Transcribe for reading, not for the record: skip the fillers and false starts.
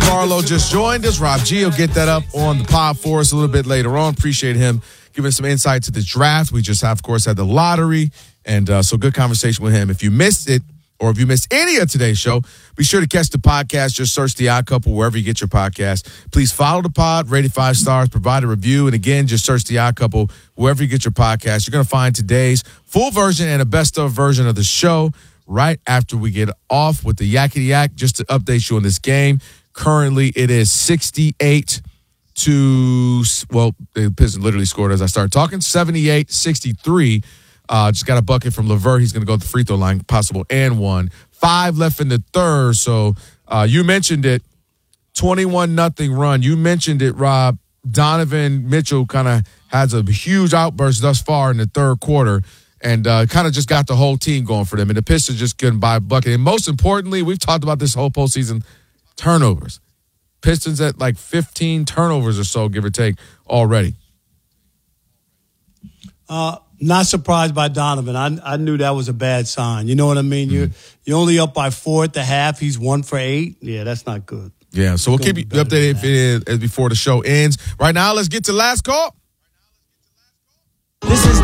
Barlow just joined us. Rob G will get that up on the pod for us a little bit later on. Appreciate him giving us some insight to the draft. We just, of course, had the lottery, and so good conversation with him. If you missed it, or if you missed any of today's show, be sure to catch the podcast. Just search The Odd Couple wherever you get your podcast. Please follow the pod, rate it 5 stars, provide a review, and again, just search The Odd Couple wherever you get your podcast. You're going to find today's full version and a best-of version of the show right after we get off with the Yakety Yak. Just to update you on this game, currently it is 68 to, well, the Pistons literally scored as I started talking, 78-63. Just got a bucket from LeVert. He's going to go to the free throw line, possible and one. 5 left in the third. So you mentioned it, 21-0 run. You mentioned it, Rob. Donovan Mitchell kind of has a huge outburst thus far in the third quarter and kind of just got the whole team going for them. And the Pistons just couldn't buy a bucket. And most importantly, we've talked about this whole postseason, turnovers. Pistons at like 15 turnovers or so, give or take, already. Not surprised by Donovan. I knew that was a bad sign. You know what I mean? Mm-hmm. You're only up by 4 at the half. He's 1 for 8. Yeah, that's not good. Yeah, so we'll keep you updated as before the show ends. Right now, let's get to last call. This is